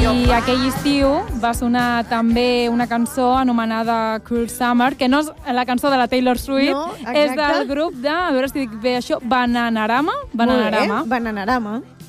I aquell estiu va sonar també una cançó anomenada Cruel Summer, que no és la cançó de la Taylor Swift, no, és del grup de, a veure si dic bé això, Bananarama. Molt bé, Bananarama.